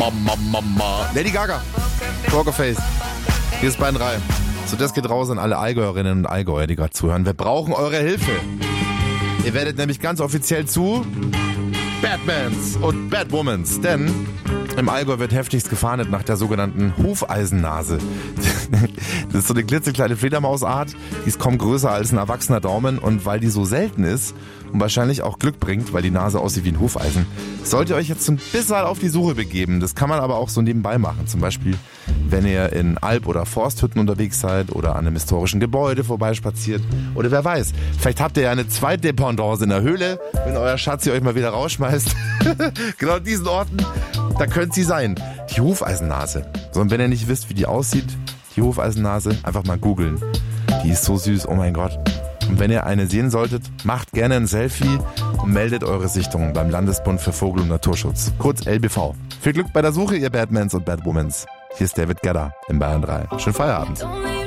Lady Gaga, Pokerface. Hier ist Bayern 3. So, das geht raus an alle Allgäuerinnen und Allgäuer, die gerade zuhören. Wir brauchen eure Hilfe. Ihr werdet nämlich ganz offiziell zu Batmans und Batwomans, denn im Allgäu wird heftigst gefahndet nach der sogenannten Hufeisennase. Das ist so eine klitzekleine Fledermausart, die ist kaum größer als ein erwachsener Daumen und weil die so selten ist und wahrscheinlich auch Glück bringt, weil die Nase aussieht wie ein Hufeisen, sollt ihr euch jetzt so ein bisschen auf die Suche begeben. Das kann man aber auch so nebenbei machen. Zum Beispiel, wenn ihr in Alp- oder Forsthütten unterwegs seid oder an einem historischen Gebäude vorbeispaziert. Oder wer weiß, vielleicht habt ihr ja eine Zweitdependance in der Höhle, wenn euer Schatz euch mal wieder rausschmeißt. Genau an diesen Orten, da könnte sie sein. Die Hufeisennase. So, und wenn ihr nicht wisst, wie die aussieht, die Hufeisennase, einfach mal googeln. Die ist so süß, oh mein Gott. Und wenn ihr eine sehen solltet, macht gerne ein Selfie und meldet eure Sichtung beim Landesbund für Vogel- und Naturschutz, kurz LBV. Viel Glück bei der Suche, ihr Batmans und Batwomans. Hier ist David Gedda in Bayern 3. Schönen Feierabend.